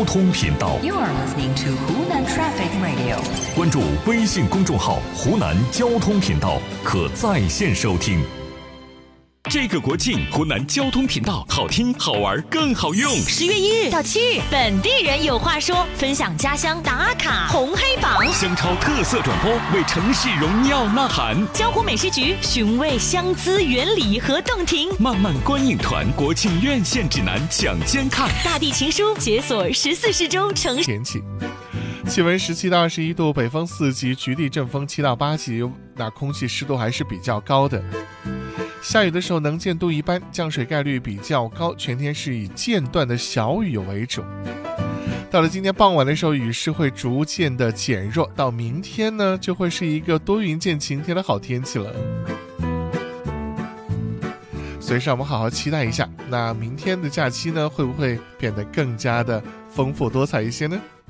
通频道。 You are listening to Hunan Traffic Radio。 关注微信公众号湖南交通频道，可在线收听。这个国庆，湖南交通频道好听、好玩、更好用。 10月1日到7日，本地人有话说，分享家乡打卡红黑榜， 香超特色转播，为城市荣耀呐喊。 江湖美食局寻味香姿原理和洞庭， 漫漫观影团国庆院线指南抢先看。 大地情书解锁14市州城天气。气温17到21度，北风4级，局地阵风7到8级，那空气湿度还是比较高的。下雨的时候能见度一般，降水概率比较高，全天是以间断的小雨为主。到了今天傍晚的时候，雨势会逐渐的减弱，到明天呢，就会是一个多云见晴天的好天气了。所以让我们好好期待一下，那明天的假期呢，会不会变得更加的丰富多彩一些呢？